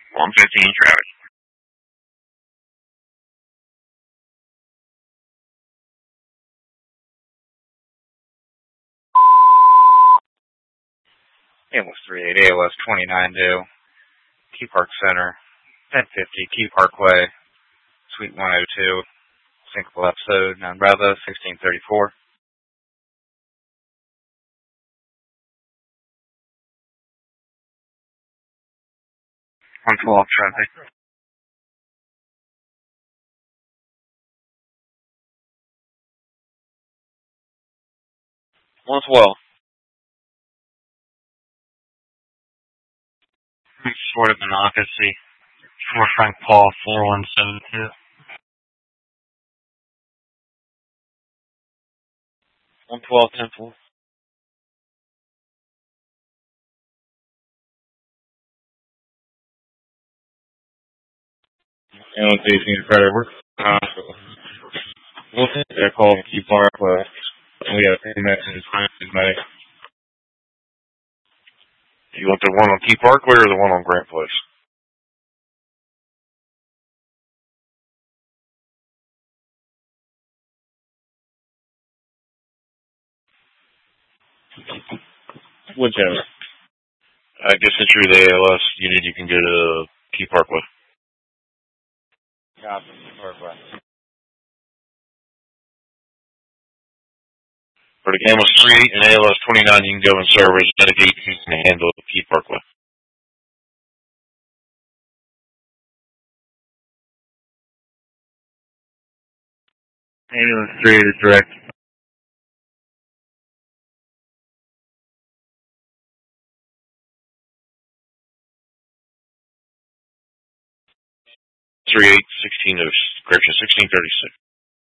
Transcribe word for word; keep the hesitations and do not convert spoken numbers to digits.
one fifteen traffic. Ambulance three eight, A L S twenty-nine due, Key Park Center, ten fifty, Key Parkway, Suite one oh two, Syncopal episode, nine Bravo, sixteen thirty-four. one twelve traffic. one twelve. Short of Monocacy, for Frank Paul, four one seven two. one twelve Temple. Ambulance eighteen Friday work. Hospital. We'll take that call from Key Parkway. We have three messages. Medic. You want the one on Key Parkway or the one on Grant Place? Whichever. I guess since you're the A L S unit, you can go to Key Parkway. Copy, Key Parkway. For the Ambulance three eight and A L S twenty-nine, you can go and serve as Medic eighteen and handle Key Parkway. Ambulance three eight is direct. three eight, sixteen, correction, sixteen thirty-six.